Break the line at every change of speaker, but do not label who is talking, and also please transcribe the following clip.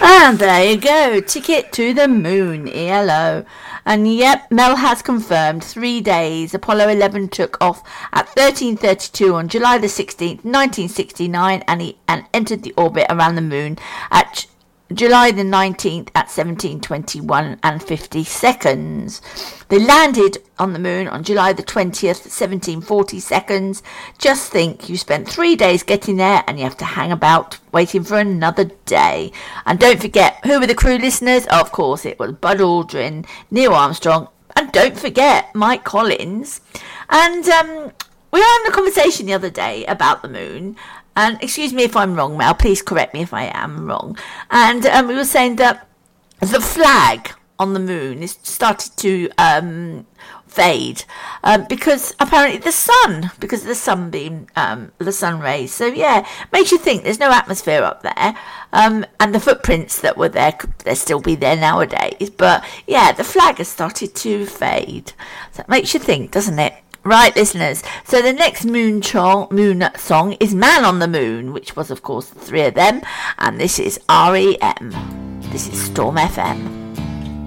And there you go, Ticket to the Moon, ELO. And yep, Mel has confirmed 3 days. Apollo 11 took off at 13:32 on July the 16th, 1969, and entered the orbit around the moon at July the 19th at 17:21 and 50 seconds. They landed on the moon on July the 20th, 17:40 seconds. Just think, you spent 3 days getting there and you have to hang about waiting for another day. And don't forget, who were the crew listeners? Of course, it was Buzz Aldrin, Neil Armstrong, and don't forget Mike Collins. And we were having a conversation the other day about the moon. And excuse me if I'm wrong, Mel, please correct me if I am wrong. And we were saying that the flag on the moon is started to fade because apparently because of the sunbeam, the sun rays. So yeah, makes you think there's no atmosphere up there. And the footprints that were there, they'll still be there nowadays. But yeah, the flag has started to fade. So it makes you think, doesn't it? Right, listeners, so the next moon song is Man on the Moon, which was, of course, the three of them, and this is REM. This is Storm FM.